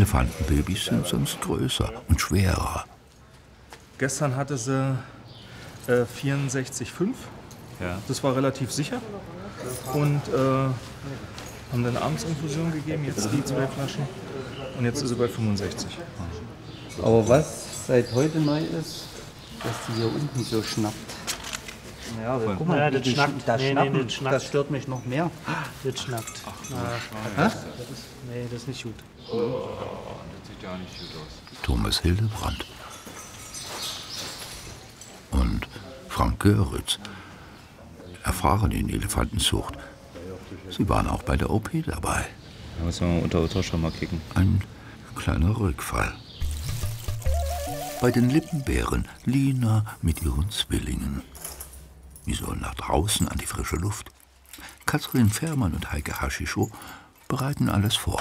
Elefantenbabys sind sonst größer und schwerer. Gestern hatte sie 64,5. Ja. Das war relativ sicher. Und haben dann abends Infusion gegeben, jetzt die 2 Flaschen. Und jetzt ist sie bei 65. Aber was seit heute neu ist, dass die hier unten so schnappt. Ja, aber guck mal, Ja, wie das die schnappt. das Nee, Schnappen, nee, das schnappt. das stört mich noch mehr. Das schnappt. Nee, das ist nicht gut. Das sieht ja nicht gut aus. Thomas Hildebrand und Frank Göritz, erfahren in Elefantenzucht. Sie waren auch bei der OP dabei. Da müssen wir unter Ultraschall mal kicken. Ein kleiner Rückfall. Bei den Lippenbären Lina mit ihren Zwillingen. Die sollen nach draußen an die frische Luft. Katrin Fährmann und Heike Haschichow bereiten alles vor.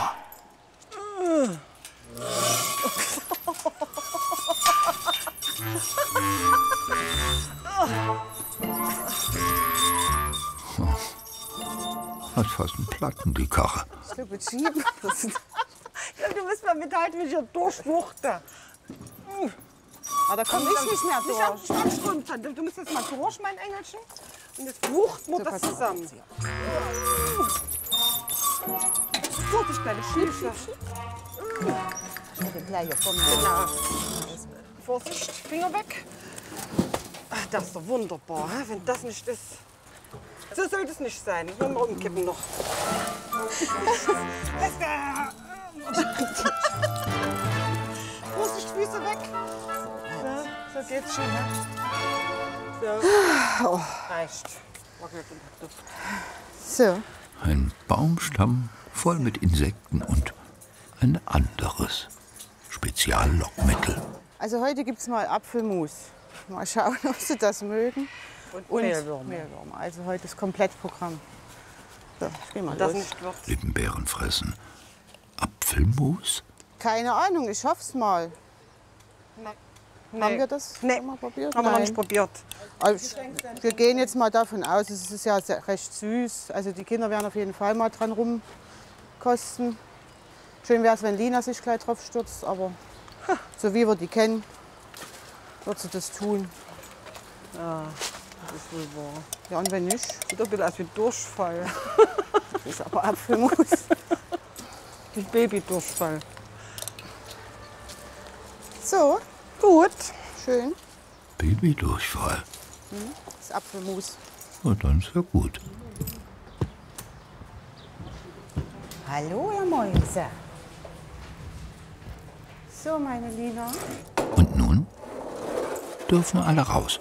Hat fast einen Platten, die Karre. Ja, du musst mal mithalten, wie ich hier durchwuchte. Aber da komme ich nicht mehr durch. Du musst jetzt mal durch, mein Engelchen. Und jetzt wucht man das zusammen. So, die kleine Schilfe. Genau. Vorsicht, Finger weg. Ach, das ist doch wunderbar, wenn das nicht ist. So sollte es nicht sein. Nur mal umkippen noch. Vorsicht, Füße weg. So geht's schon, ne? So. Oh. Reicht. So. Ein Baumstamm voll mit Insekten und ein anderes Speziallockmittel. Also heute gibt's mal Apfelmus. Mal schauen, ob Sie das mögen. Und Mehlwürmer. Also heute das Komplettprogramm. So, gehen wir los. Lippenbären fressen Apfelmus? Keine Ahnung, ich hoff's mal. Nee. Haben wir das Nee. mal probiert? Haben wir noch nicht probiert. Also wir gehen jetzt mal davon aus, es ist ja recht süß. Also die Kinder werden auf jeden Fall mal dran rumkosten. Schön wäre es, wenn Lina sich gleich drauf stürzt, aber so wie wir die kennen, wird sie das tun. Ja, das ist wohl wahr. Ja, und wenn nicht, Sieht doch ein bisschen aus wie Durchfall. das ist aber Apfelmus. Wie Babydurchfall. So, Gut. schön. Babydurchfall. Das Apfelmus. Na, dann ist ja gut. Hallo, ihr Mäuse. So, meine Lina. Und nun dürfen alle raus.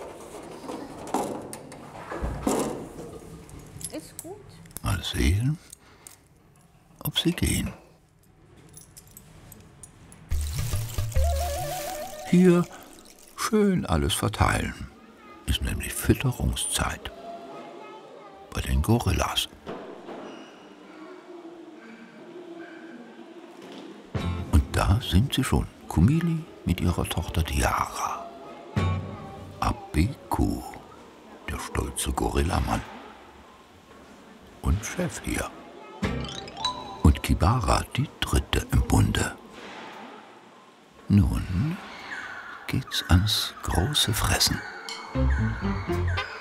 Ist gut. Mal sehen, ob sie gehen. Hier schön alles verteilen. Ist nämlich Fütterungszeit. Bei den Gorillas. Und da sind sie schon. Kumili mit ihrer Tochter Diara. Abeku, der stolze Gorillamann. Und Chef hier. Und Kibara, die dritte im Bunde. Nun geht's ans große Fressen.